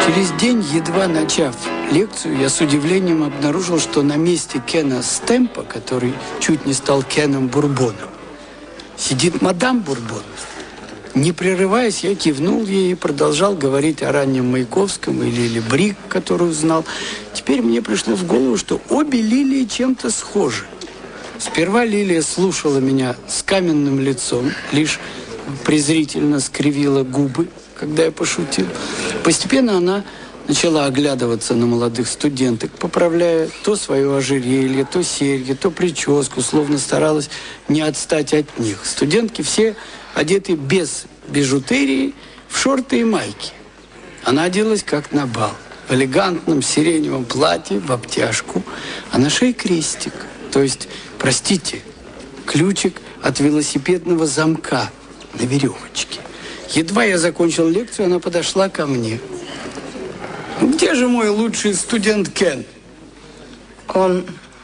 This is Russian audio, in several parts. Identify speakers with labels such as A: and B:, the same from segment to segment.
A: Через день, едва начав лекцию, я с удивлением обнаружил, что на месте Кена Стэмпа, который чуть не стал Кеном Бурбоном, сидит мадам Бурбон. Не прерываясь, я кивнул ей и продолжал говорить о раннем Маяковском и Лиле Брик, которую знал. Теперь мне пришло в голову, что обе Лилии чем-то схожи. Сперва Лилия слушала меня с каменным лицом, лишь презрительно скривила губы, когда я пошутил. Постепенно она начала оглядываться на молодых студенток, поправляя то свое ожерелье, то серьги, то прическу, словно старалась не отстать от них. Студентки все одеты без бижутерии, в шорты и майки. Она оделась как на бал, в элегантном сиреневом платье, в обтяжку, а на шее крестик, то есть, простите, ключик от велосипедного замка на веревочке. Едва я закончил лекцию, она подошла ко мне. Где же мой лучший студент Кен?
B: Он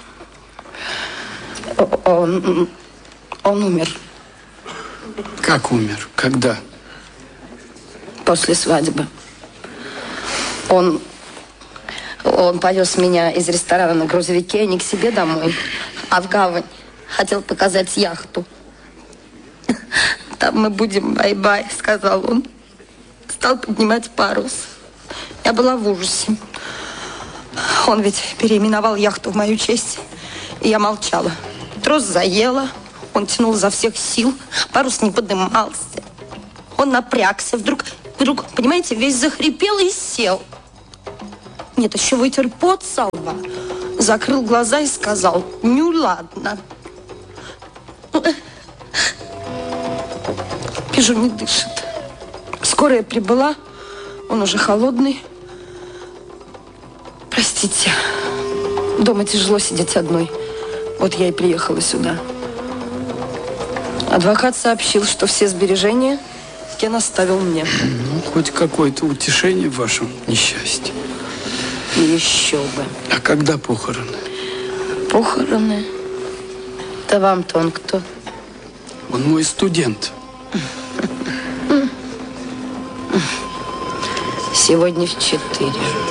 B: умер.
A: Как умер? Когда?
B: После свадьбы. Он повез меня из ресторана на грузовике не к себе домой, а в гавань. Хотел показать яхту. Там мы будем бай-бай, сказал он. Стал поднимать парус. Я была в ужасе. Он ведь переименовал яхту в мою честь. И я молчала. Трос заела. Он тянул изо всех сил. Парус не поднимался. Он напрягся. Вдруг, понимаете, весь захрипел и сел. Нет, еще вытер пот со лба. Закрыл глаза и сказал: "Ну ладно". Вижу, не дышит. Скорая прибыла. Он уже холодный. Простите. Дома тяжело сидеть одной. Вот я и приехала сюда. Адвокат сообщил, что все сбережения Кен оставил мне.
A: Ну, хоть какое-то утешение в вашем несчастье.
B: Еще бы.
A: А когда похороны?
B: Похороны? Да вам-то он кто?
A: Он мой студент.
B: Сегодня в 4.